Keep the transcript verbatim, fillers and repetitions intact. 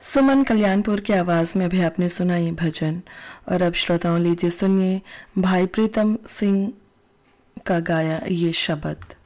सुमन कल्याणपुर की आवाज में भी आपने सुना ये भजन। और अब श्रोताओं लीजिए सुनिए भाई प्रीतम सिंह का गाया ये शब्द।